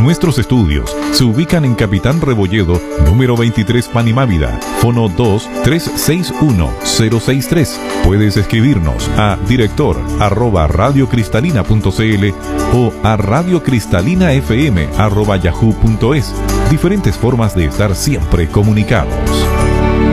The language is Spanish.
Nuestros estudios se ubican en Capitán Rebolledo, número 23 Panimávida, fono 2-361-063. Puedes escribirnos a director@radiocristalina.cl o a radiocristalina.fm@yahoo.es. Diferentes formas de estar siempre comunicados.